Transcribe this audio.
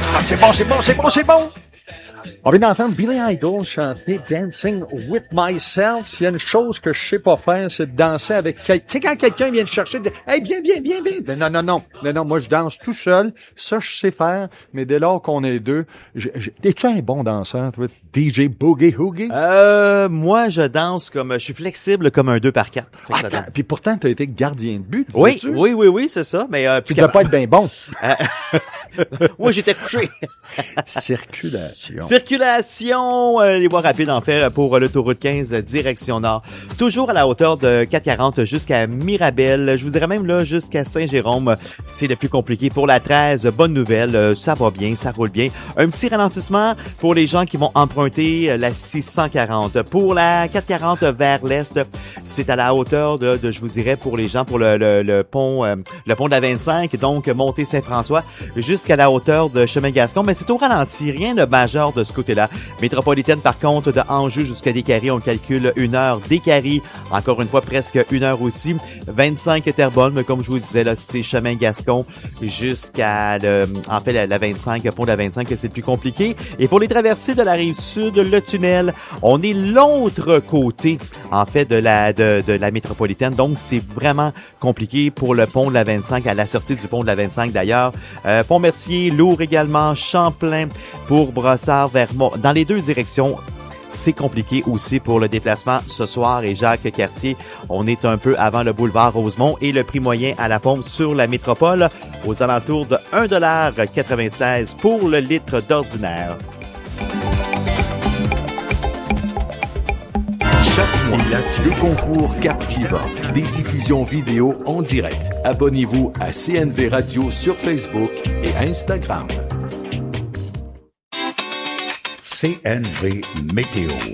C'est bon! On vient d'entendre Billy Idol chanter Dancing with Myself. S'il y a une chose que je sais pas faire, c'est de danser avec quelqu'un. Tu sais, quand quelqu'un vient te chercher, de hey, viens. Non, moi, je danse tout seul. Ça, je sais faire. Mais dès lors qu'on est deux, es-tu un bon danseur, toi? DJ Boogie Hoogie? Moi, je danse je suis flexible comme un 2x4. Attends, puis pourtant, t'as été gardien de but. Oui, c'est ça. Mais, tu devais pas être bien bon. Moi, j'étais couché. Circulation, les voies rapides en fait pour l'autoroute 15 direction nord. Toujours à la hauteur de 440 jusqu'à Mirabel. Je vous dirais même là jusqu'à Saint-Jérôme. C'est le plus compliqué. Pour la 13, bonne nouvelle, ça va bien, ça roule bien. Un petit ralentissement pour les gens qui vont emprunter la 640. Pour la 440 vers l'est, c'est à la hauteur de je vous dirais pour les gens pour le pont de la 25, donc montée Saint-François jusqu'à la hauteur de Chemin Gascon, mais c'est au ralenti, rien de majeur de ce côté-là. Métropolitaine, par contre, de Anjou jusqu'à Décarie, on calcule 1 heure. Décarie, encore une fois, presque 1 heure aussi. 25 Terrebonne, comme je vous disais, là, c'est Chemin Gascon jusqu'à la 25, pont de la 25, c'est le plus compliqué. Et pour les traversées de la rive sud, le tunnel, on est l'autre côté, en fait, de la métropolitaine. Donc, c'est vraiment compliqué pour le pont de la 25, à la sortie du pont de la 25 d'ailleurs. Pont-Mercier, Lourdes également, Champlain pour Brossard vers dans les deux directions. C'est compliqué aussi pour le déplacement ce soir et Jacques-Cartier. On est un peu avant le boulevard Rosemont et le prix moyen à la pompe sur la métropole aux alentours de 1,96 $ pour le litre d'ordinaire. Chaque mois, le concours Captiva, des diffusions vidéo en direct. Abonnez-vous à CNV Radio sur Facebook et Instagram. CNV Météo.